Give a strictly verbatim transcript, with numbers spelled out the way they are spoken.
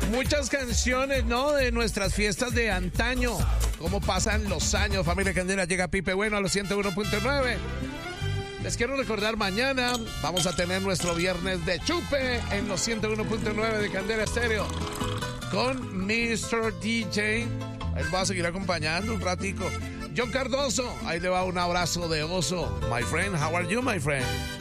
Muchas canciones, ¿no? De nuestras fiestas de antaño. Cómo pasan los años, familia Candela. Llega Pipe Bueno a los ciento uno punto nueve. Les quiero recordar, mañana vamos a tener nuestro viernes de chupe en los ciento uno punto nueve de Candela Estéreo con mister D J. Él va a seguir acompañando un ratico. John Cardoso, ahí le va un abrazo de oso. My friend, how are you, my friend?